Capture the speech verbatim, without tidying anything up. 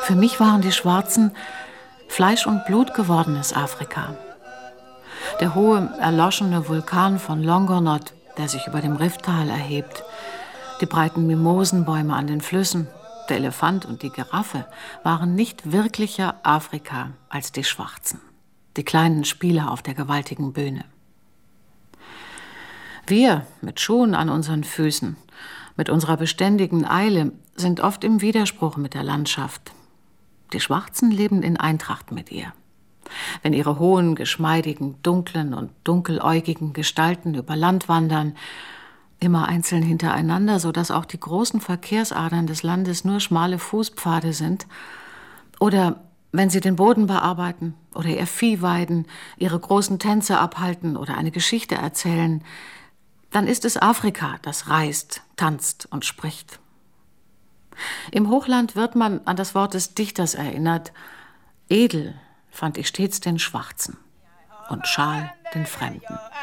Für mich waren die Schwarzen Fleisch und Blut gewordenes Afrika. Der hohe, erloschene Vulkan von Longonot, der sich über dem Rifttal erhebt, die breiten Mimosenbäume an den Flüssen, der Elefant und die Giraffe waren nicht wirklicher Afrika als die Schwarzen, die kleinen Spieler auf der gewaltigen Bühne. Wir mit Schuhen an unseren Füßen, mit unserer beständigen Eile, sind oft im Widerspruch mit der Landschaft. Die Schwarzen leben in Eintracht mit ihr. Wenn ihre hohen, geschmeidigen, dunklen und dunkeläugigen Gestalten über Land wandern, immer einzeln hintereinander, sodass auch die großen Verkehrsadern des Landes nur schmale Fußpfade sind, oder wenn sie den Boden bearbeiten oder ihr Vieh weiden, ihre großen Tänze abhalten oder eine Geschichte erzählen, dann ist es Afrika, das reist, tanzt und spricht. Im Hochland wird man an das Wort des Dichters erinnert: Edel fand ich stets den Schwarzen und schal den Fremden.